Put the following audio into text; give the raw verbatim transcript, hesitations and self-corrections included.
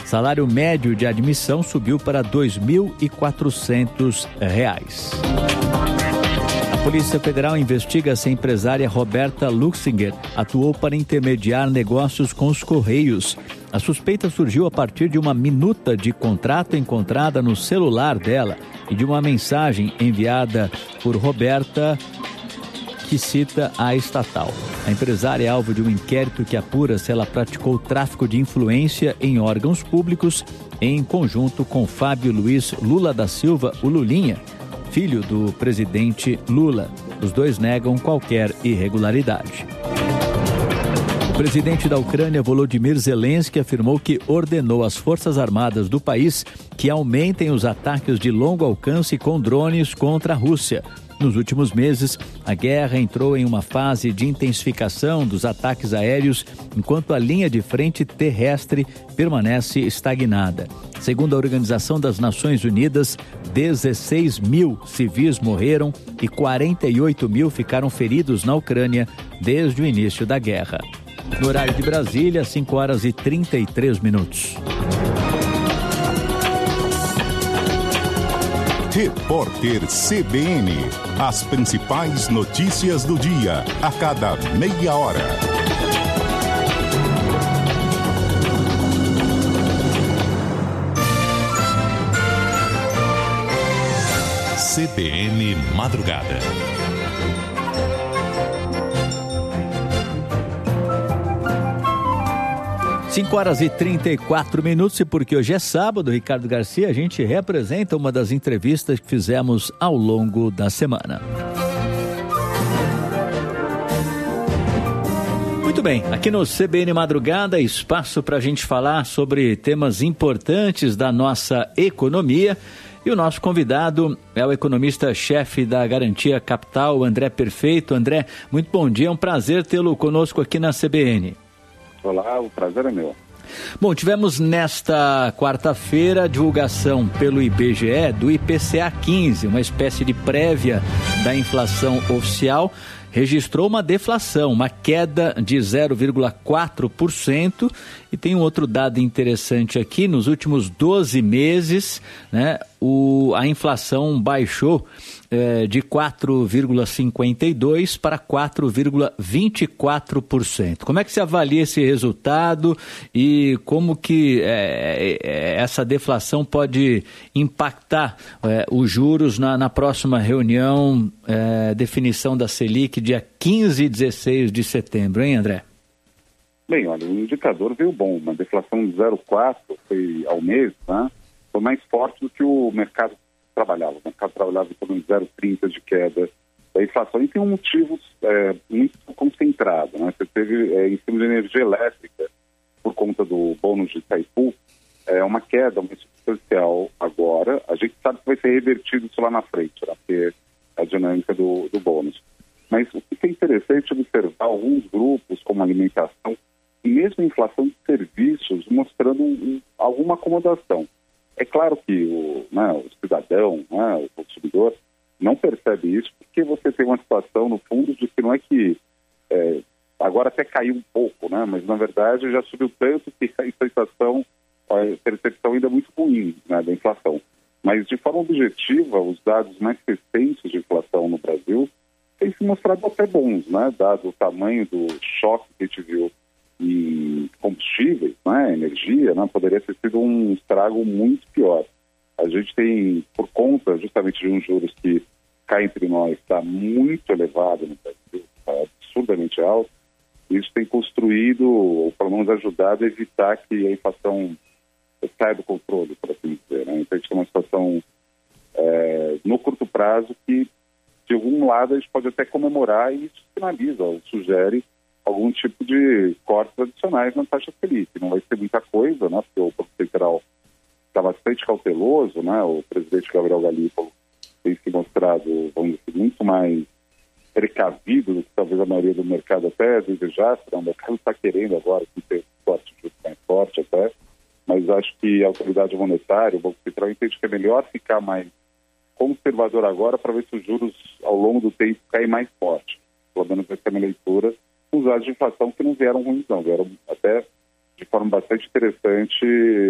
Salário médio de admissão subiu para dois mil e quatrocentos reais. A Polícia Federal investiga se a empresária Roberta Luxinger atuou para intermediar negócios com os Correios. A suspeita surgiu a partir de uma minuta de contrato encontrada no celular dela e de uma mensagem enviada por Roberta que cita a estatal. A empresária é alvo de um inquérito que apura se ela praticou tráfico de influência em órgãos públicos em conjunto com Fábio Luiz Lula da Silva, o Lulinha, filho do presidente Lula. Os dois negam qualquer irregularidade. O presidente da Ucrânia, Volodymyr Zelensky, afirmou que ordenou às Forças Armadas do país que aumentem os ataques de longo alcance com drones contra a Rússia. Nos últimos meses, a guerra entrou em uma fase de intensificação dos ataques aéreos, enquanto a linha de frente terrestre permanece estagnada. Segundo a Organização das Nações Unidas, dezesseis mil civis morreram e quarenta e oito mil ficaram feridos na Ucrânia desde o início da guerra. No horário de Brasília, cinco horas e trinta e três minutos. Repórter C B N. As principais notícias do dia, a cada meia hora. C B N Madrugada. cinco horas e trinta e quatro minutos, e porque hoje é sábado, Ricardo Garcia, a gente representa uma das entrevistas que fizemos ao longo da semana. Muito bem, aqui no C B N Madrugada, espaço para a gente falar sobre temas importantes da nossa economia. E o nosso convidado é o economista-chefe da Garantia Capital, André Perfeito. André, muito bom dia, é um prazer tê-lo conosco aqui na C B N. Olá, o prazer é meu. Bom, tivemos nesta quarta-feira a divulgação pelo I B G E do I P C A quinze, uma espécie de prévia da inflação oficial. Registrou uma deflação, uma queda de zero vírgula quatro por cento, e tem um outro dado interessante aqui: nos últimos doze meses, né, o, a inflação baixou é, de quatro vírgula cinquenta e dois por cento para quatro vírgula vinte e quatro por cento. Como é que se avalia esse resultado e como que é, é, essa deflação pode impactar é, os juros na, na próxima reunião, é, definição da Selic, dia quinze e dezesseis de setembro, hein, André? Bem, olha, o indicador veio bom, uma deflação de zero vírgula quatro por cento foi ao mês, né? Foi mais forte do que o mercado trabalhava. O mercado trabalhava em torno de zero vírgula trinta por cento de queda da inflação, e tem um motivo é, muito concentrado, né? Você teve, é, em cima de energia elétrica, por conta do bônus de Itaipu, é uma queda muito substancial agora. A gente sabe que vai ser revertido isso lá na frente, né? Porque é a dinâmica do, do bônus. Mas o que é interessante observar alguns grupos, como alimentação, e mesmo a inflação de serviços, mostrando um, alguma acomodação. É claro que o, né, o cidadão, né, o consumidor, não percebe isso, porque você tem uma situação, no fundo, de que não é que é, agora até caiu um pouco, né, mas na verdade já subiu tanto que a sensação, a percepção ainda é muito ruim, né, da inflação. Mas de forma objetiva, os dados mais recentes de inflação no Brasil têm se mostrado até bons, né, dado o tamanho do choque que a gente viu em combustíveis, né, energia, né, poderia ter sido um estrago muito pior. A gente tem, por conta justamente de uns juros que, cá entre nós, está muito elevado no Brasil, está absurdamente alto, isso tem construído, ou pelo menos ajudado a evitar que a inflação saia do controle, por assim dizer, né? Então a gente tem uma situação é, no curto prazo que, de algum lado, a gente pode até comemorar, e isso sinaliza, ou sugere algum tipo de cortes adicionais na taxa Selic. Não vai ser muita coisa, né, porque o Banco Central está bastante cauteloso, né, o presidente Gabriel Galípolo tem se mostrado, vamos dizer, muito mais precavido do que talvez a maioria do mercado até desejasse, né? O mercado está querendo agora que ter um corte de juros mais forte até, mas acho que a autoridade monetária, o Banco Central, entende que é melhor ficar mais conservador agora para ver se os juros ao longo do tempo caem mais forte. Pelo menos essa é a minha leitura. Os dados de inflação que não vieram ruins, não, vieram até de forma bastante interessante